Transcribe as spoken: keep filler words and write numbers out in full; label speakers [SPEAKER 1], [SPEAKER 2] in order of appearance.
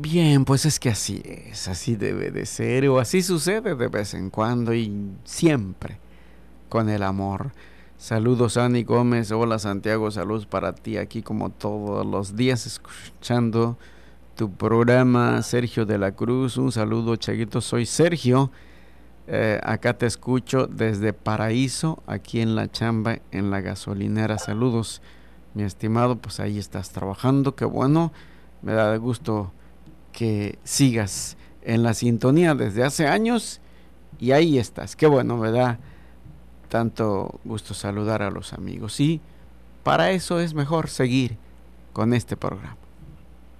[SPEAKER 1] Bien, pues es que así es, así debe de ser, o así sucede de vez en cuando y siempre con el amor. Saludos, Ani Gómez. Hola, Santiago. Saludos para ti aquí como todos los días escuchando tu programa. Sergio de la Cruz. Un saludo, Chaguito. Soy Sergio. Eh, acá te escucho desde Paraíso, aquí en la chamba, en la gasolinera. Saludos, mi estimado. Pues ahí estás trabajando. Qué bueno. Me da gusto que sigas en la sintonía desde hace años y ahí estás. Qué bueno, me da tanto gusto saludar a los amigos. Y para eso es mejor seguir con este programa.